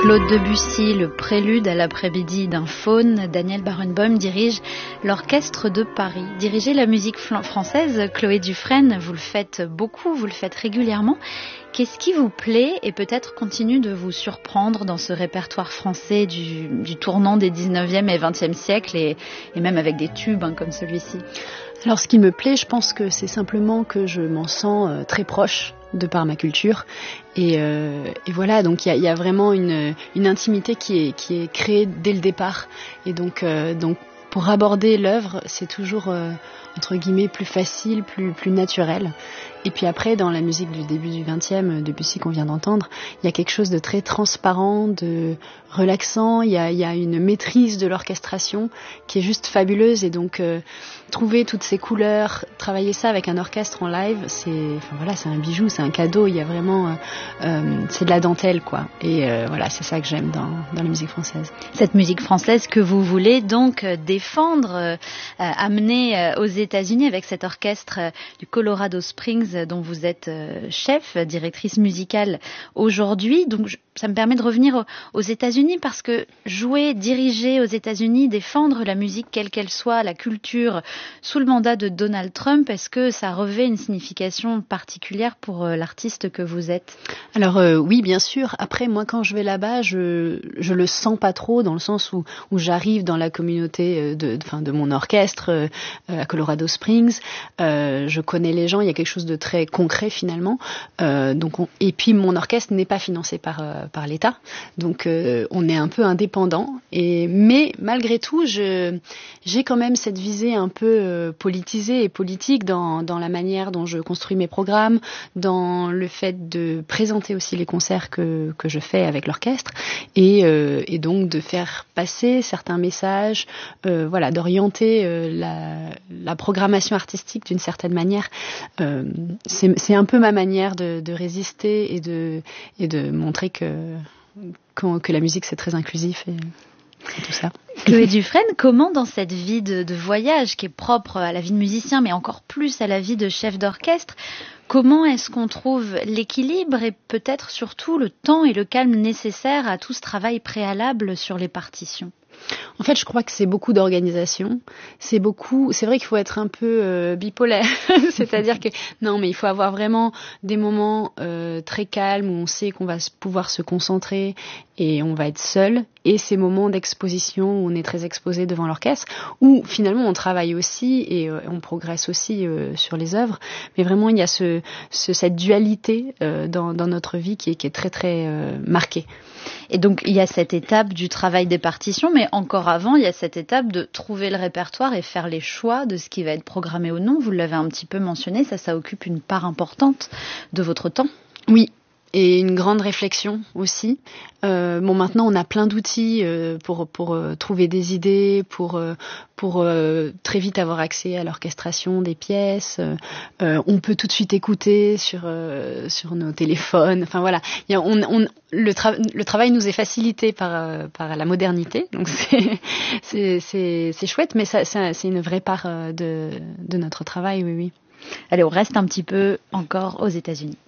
Claude Debussy, le prélude à l'après-midi d'un faune, Daniel Barenboim dirige l'Orchestre de Paris. Diriger la musique française, Chloé Dufresne, vous le faites beaucoup, vous le faites régulièrement. Qu'est-ce qui vous plaît et peut-être continue de vous surprendre dans ce répertoire français du tournant des 19e et 20e siècles et même avec des tubes comme celui-ci? Alors ce qui me plaît, je pense que c'est simplement que je m'en sens très proche de par ma culture et voilà, donc il y a vraiment une intimité qui est créée dès le départ et donc pour aborder l'œuvre c'est toujours entre guillemets plus facile, plus naturel. Et puis après, dans la musique du début du 20e, Debussy qu'on vient d'entendre, il y a quelque chose de très transparent, de relaxant, il y a une maîtrise de l'orchestration qui est juste fabuleuse. Et donc, trouver toutes ces couleurs, travailler ça avec un orchestre en live, c'est un bijou, c'est un cadeau, il y a vraiment, c'est de la dentelle, quoi. Et voilà, c'est ça que j'aime dans la musique française. Cette musique française que vous voulez donc défendre, amener aux États-Unis avec cet orchestre du Colorado Springs dont vous êtes chef, directrice musicale aujourd'hui. Donc ça me permet de revenir aux États-Unis parce que jouer, diriger aux États-Unis, défendre la musique quelle qu'elle soit, la culture sous le mandat de Donald Trump, est-ce que ça revêt une signification particulière pour l'artiste que vous êtes? Alors oui, bien sûr. Après, moi, quand je vais là-bas, je le sens pas trop dans le sens où j'arrive dans la communauté de mon orchestre à Colorado Springs. Je connais les gens, il y a quelque chose de très concret finalement. Et puis mon orchestre n'est pas financé par l'État, donc on est un peu indépendant. Mais malgré tout, j'ai quand même cette visée un peu politisée et politique dans la manière dont je construis mes programmes, dans le fait de présenter aussi les concerts que je fais avec l'orchestre et donc de faire passer certains messages, d'orienter la programmation artistique d'une certaine manière. C'est un peu ma manière de résister et de montrer que la musique c'est très inclusif et tout ça. Chloé Dufresne, comment dans cette vie de voyage qui est propre à la vie de musicien mais encore plus à la vie de chef d'orchestre, comment est-ce qu'on trouve l'équilibre et peut-être surtout le temps et le calme nécessaires à tout ce travail préalable sur les partitions? En fait, je crois que c'est beaucoup d'organisation. C'est vrai qu'il faut être un peu bipolaire. C'est-à-dire que, non, mais il faut avoir vraiment des moments très calmes où on sait qu'on va pouvoir se concentrer et on va être seul. Et ces moments d'exposition où on est très exposé devant l'orchestre, où finalement on travaille aussi et on progresse aussi sur les œuvres. Mais vraiment, il y a cette dualité dans notre vie qui est très, très marquée. Et donc, il y a cette étape du travail des partitions, mais encore avant, il y a cette étape de trouver le répertoire et faire les choix de ce qui va être programmé ou non. Vous l'avez un petit peu mentionné, ça occupe une part importante de votre temps. Oui. Et une grande réflexion aussi. Maintenant, on a plein d'outils pour trouver des idées, pour très vite avoir accès à l'orchestration des pièces. On peut tout de suite écouter sur nos téléphones. Enfin voilà, le travail nous est facilité par la modernité. Donc c'est chouette, mais c'est une vraie part de notre travail. Oui. Allez, on reste un petit peu encore aux États-Unis.